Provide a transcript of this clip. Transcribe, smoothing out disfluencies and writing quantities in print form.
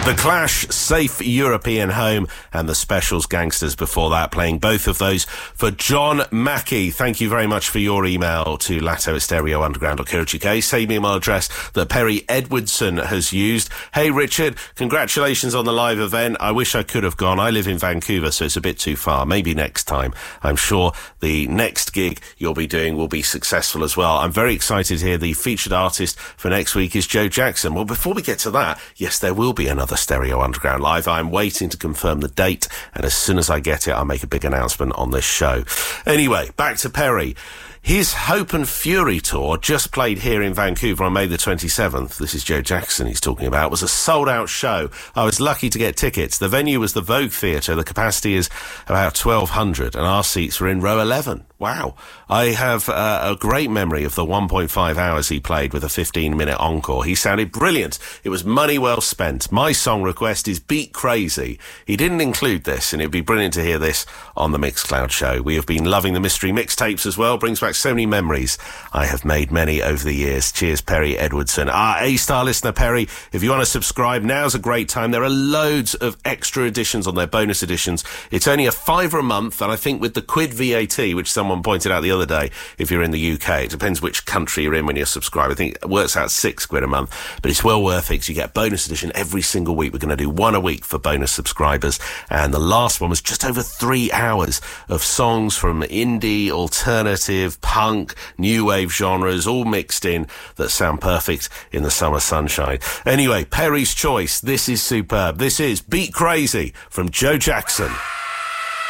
The Clash, Safe European Home, and the Specials Gangsters before that, playing both of those for John Mackey. Thank you very much for your email to lato@stereounderground.co.uk. Same email address that Perry Edwardson has used. Hey Richard, congratulations on the live event. I wish I could have gone. I live in Vancouver, so it's a bit too far. Maybe next time. I'm sure the next gig you'll be doing will be successful as well. I'm very excited to hear the featured artist for next week is Joe Jackson. Well, before we get to that, yes, there will be another Stereo Underground Live. I'm waiting to confirm the date, and as soon as I get it, I'll make a big announcement on this show. Anyway, back to Perry. His Hope and Fury tour, just played here in Vancouver on May the 27th, this is Joe Jackson he's talking about, was a sold-out show. I was lucky to get tickets. The venue was the Vogue Theatre. The capacity is about 1,200, and our seats were in row 11. Wow. I have a great memory of the 1.5 hours he played with a 15-minute encore. He sounded brilliant. It was money well spent. My song request is Beat Crazy. He didn't include this, and it'd be brilliant to hear this on the Mixcloud show. We have been loving the mystery mixtapes as well. Brings back so many memories. I have made many over the years. Cheers, Perry Edwardson. A-Star listener Perry, if you want to subscribe, now's a great time. There are loads of extra editions on their bonus editions. It's only $5 a month, and I think with the quid VAT, which someone pointed out the other day, if you're in the UK, it depends which country you're in when you're subscribed. I think it works out £6 a month, but it's well worth it because you get a bonus edition every single week. We're going to do one a week for bonus subscribers, and the last one was just over 3 hours of songs from indie, alternative, punk, new wave genres, all mixed in, that sound perfect in the summer sunshine. Anyway, Perry's choice. This is superb. This is Beat Crazy from Joe Jackson.